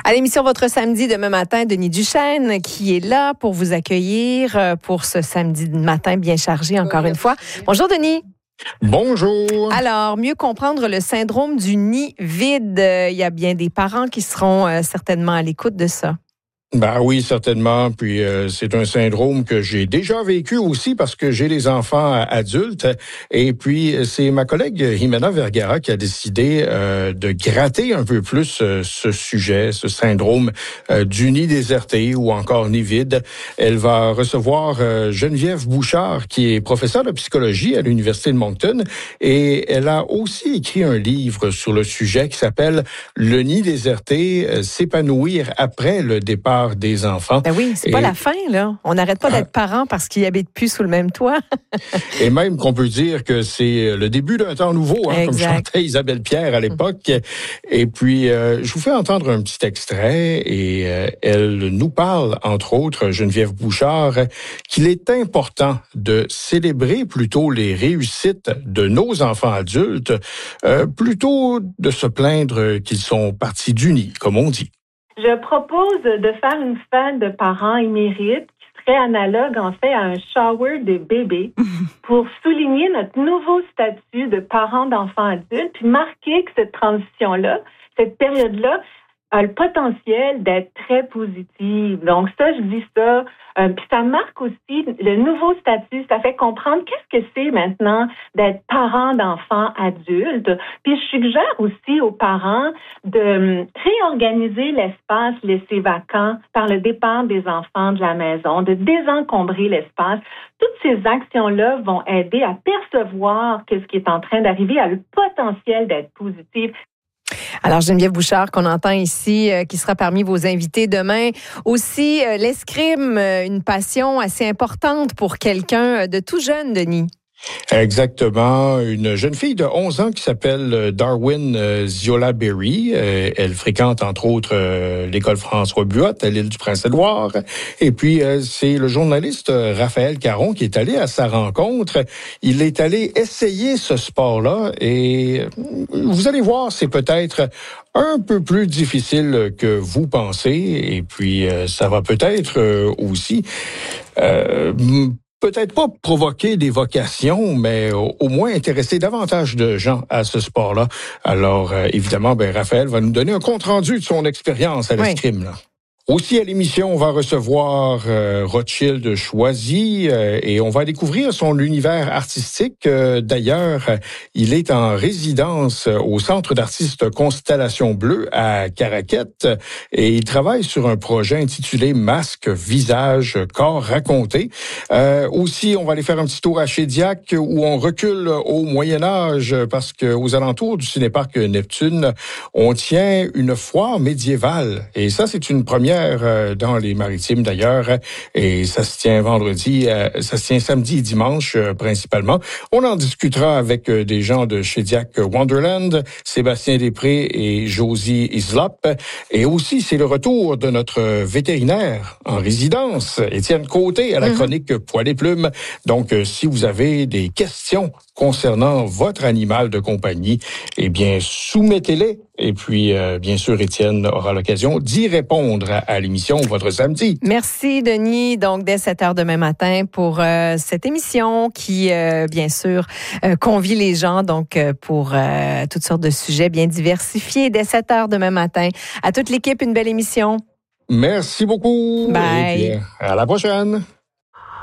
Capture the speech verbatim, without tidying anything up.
À l'émission Votre Samedi demain matin, Denis Duchesne qui est là pour vous accueillir pour ce samedi matin bien chargé encore une fois. Bonjour Denis. Bonjour. Alors, mieux comprendre le syndrome du nid vide. Il y a bien des parents qui seront euh, certainement à l'écoute de ça. Ben oui, certainement. Puis euh, c'est un syndrome que j'ai déjà vécu aussi parce que j'ai des enfants adultes. Et puis c'est ma collègue Jimena Vergara qui a décidé euh, de gratter un peu plus euh, ce sujet, ce syndrome euh, du nid déserté ou encore nid vide. Elle va recevoir euh, Geneviève Bouchard qui est professeure de psychologie à l'Université de Moncton et elle a aussi écrit un livre sur le sujet qui s'appelle Le nid déserté, euh, s'épanouir après le départ des enfants. Ben oui, c'est et, pas la fin, là. On n'arrête pas d'être parents parce qu'ils habitent plus sous le même toit. Et même qu'on peut dire que c'est le début d'un temps nouveau, hein, comme chantait Isabelle Pierre à l'époque. Et puis, euh, je vous fais entendre un petit extrait et euh, elle nous parle, entre autres, Geneviève Bouchard, qu'il est important de célébrer plutôt les réussites de nos enfants adultes, euh, plutôt de se plaindre qu'ils sont partis du nid, comme on dit. Je propose de faire une fête de parents émérites qui serait analogue en fait à un shower de bébés pour souligner notre nouveau statut de parents d'enfants adultes puis marquer que cette transition-là, cette période-là, a le potentiel d'être très positive. Donc ça, je dis ça. Euh, puis ça marque aussi le nouveau statut. Ça fait comprendre qu'est-ce que c'est maintenant d'être parent d'enfants adultes. Puis je suggère aussi aux parents de réorganiser l'espace laissé vacant par le départ des enfants de la maison, de désencombrer l'espace. Toutes ces actions-là vont aider à percevoir que ce qui est en train d'arriver a le potentiel d'être positif. Alors, Geneviève Bouchard, qu'on entend ici, euh, qui sera parmi vos invités demain. Aussi, euh, l'escrime, euh, une passion assez importante pour quelqu'un de tout jeune, Denis. Exactement. Une jeune fille de onze ans qui s'appelle Darwin Ziola Berry. Elle fréquente, entre autres, l'école François Buot à l'île du Prince-Édouard. Et puis, c'est le journaliste Raphaël Caron qui est allé à sa rencontre. Il est allé essayer ce sport-là et vous allez voir, c'est peut-être un peu plus difficile que vous pensez. Et puis, ça va peut-être aussi... Euh, peut-être pas provoquer des vocations, mais au, au moins intéresser davantage de gens à ce sport-là. Alors, euh, évidemment, ben, Raphaël va nous donner un compte-rendu de son expérience à l'escrime, là. Aussi à l'émission, on va recevoir euh, Rothschild Choisy euh, et on va découvrir son univers artistique. Euh, d'ailleurs, il est en résidence au Centre d'artistes Constellation Bleue à Caraquette et il travaille sur un projet intitulé Masque, visage, corps raconté. Euh, aussi, on va aller faire un petit tour à Chédiac où on recule au Moyen-Âge parce que aux alentours du cinéparc Neptune, on tient une foire médiévale et ça, c'est une première dans les Maritimes d'ailleurs, et ça se tient vendredi, ça se tient samedi et dimanche principalement. On en discutera avec des gens de Chédiac Wonderland, Sébastien Després et Josie Islop, et aussi c'est le retour de notre vétérinaire en résidence, Étienne Côté, à la chronique Poil et Plumes. Donc, si vous avez des questions concernant votre animal de compagnie, eh bien, soumettez-les. Et puis, euh, bien sûr, Étienne aura l'occasion d'y répondre à, à l'émission Votre Samedi. Merci, Denis. Donc, dès sept heures demain matin pour euh, cette émission qui, euh, bien sûr, euh, convie les gens donc euh, pour euh, toutes sortes de sujets bien diversifiés. Dès sept heures demain matin. À toute l'équipe, une belle émission. Merci beaucoup. Bye. Et puis, à la prochaine.